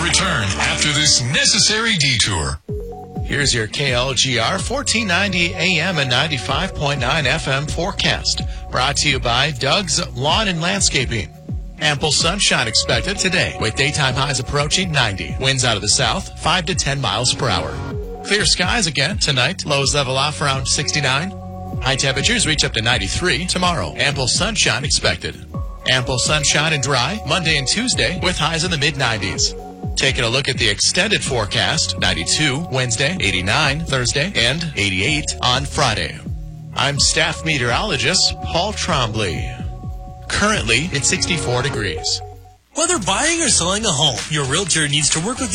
return after this necessary detour. Here's your KLGR 1490 AM and 95.9 FM forecast. Brought to you by Doug's Lawn and Landscaping. Ample sunshine expected today with daytime highs approaching 90. Winds out of the south, 5 to 10 miles per hour. Clear skies again tonight. Lows level off around 69. High temperatures reach up to 93 tomorrow. Ample sunshine expected. Ample sunshine and dry Monday and Tuesday with highs in the mid-90s. Taking a look at the extended forecast, 92 Wednesday, 89 Thursday, and 88 on Friday. I'm staff meteorologist Paul Trombley. Currently, it's 64 degrees. Whether buying or selling a home, your realtor needs to work with